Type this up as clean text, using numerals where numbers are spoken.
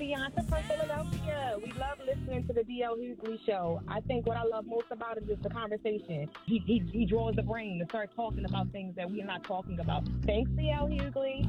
Bianca from Philadelphia. We love listening to the DL Hughley show. I think what I love most about it is the conversation. He draws the brain to start talking about things that we're not talking about. Thanks, DL Hughley.